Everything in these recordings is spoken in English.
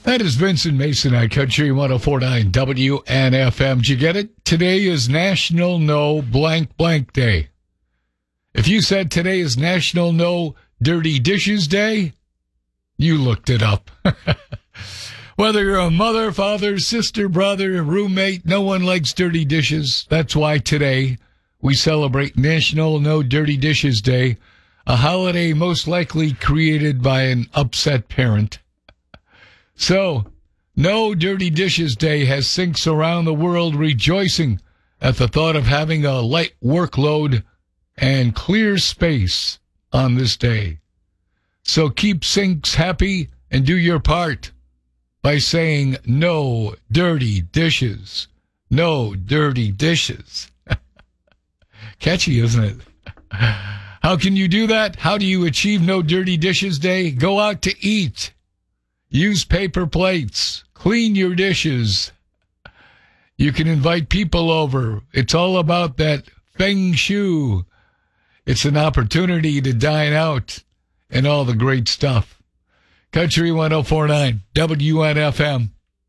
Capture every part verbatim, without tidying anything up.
That is Vincent Mason at Country one oh four point nine W N F M. Did you get it? Today is National No Blank Blank Day. If you said today is National No Dirty Dishes Day, you looked it up. Whether you're a mother, father, sister, brother, roommate, no one likes dirty dishes. That's why today we celebrate National No Dirty Dishes Day, a holiday most likely created by an upset parent. So, No Dirty Dishes Day has sinks around the world rejoicing at the thought of having a light workload and clear space on this day. So keep sinks happy and do your part by saying no dirty dishes. No dirty dishes. Catchy, isn't it? How can you do that? How do you achieve No Dirty Dishes Day? Go out to eat. Use paper plates. Clean your dishes. You can invite people over. It's all about that feng shui. It's an opportunity to dine out and all the great stuff. Country one oh four point nine W N F M.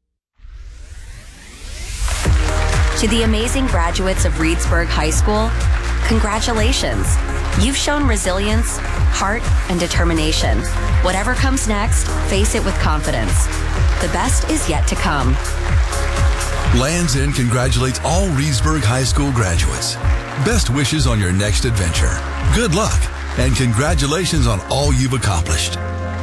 To the amazing graduates of Reedsburg High School, congratulations. You've shown resilience, heart, and determination. Whatever comes next, face it with confidence. The best is yet to come. Lands End congratulates all Reedsburg High School graduates. Best wishes on your next adventure. Good luck, and congratulations on all you've accomplished.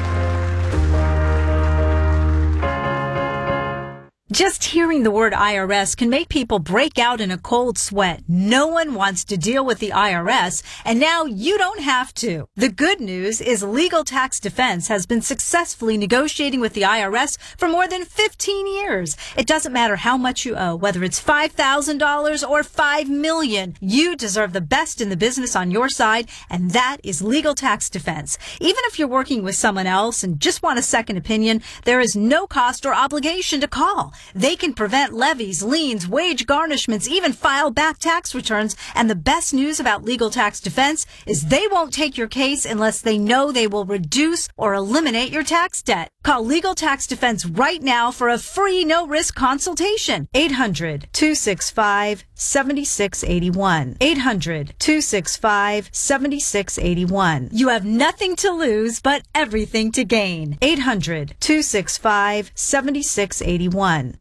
Just hearing the word I R S can make people break out in a cold sweat. No one wants to deal with the I R S, and now you don't have to. The good news is Legal Tax Defense has been successfully negotiating with the I R S for more than fifteen years. It doesn't matter how much you owe, whether it's five thousand dollars or five million dollars. You deserve the best in the business on your side, and that is Legal Tax Defense. Even if you're working with someone else and just want a second opinion, there is no cost or obligation to call. They can prevent levies, liens, wage garnishments, even file back tax returns. And the best news about Legal Tax Defense is they won't take your case unless they know they will reduce or eliminate your tax debt. Call Legal Tax Defense right now for a free no-risk consultation. eight hundred, two six five, seven six eight one. eight hundred, two six five, seven six eight one. You have nothing to lose but everything to gain. eight hundred, two six five, seven six eight one.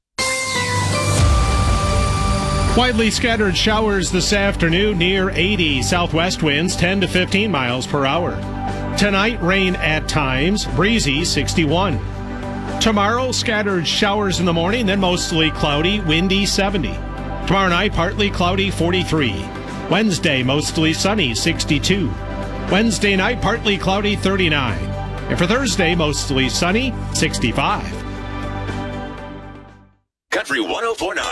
Widely scattered showers this afternoon, near eighty. Southwest winds ten to fifteen miles per hour. Tonight, rain at times, breezy sixty-one. Tomorrow, scattered showers in the morning, then mostly cloudy, windy seventy. Tomorrow night, partly cloudy forty-three. Wednesday, mostly sunny sixty-two. Wednesday night, partly cloudy thirty-nine. And for Thursday, mostly sunny sixty-five. Country one oh four point nine.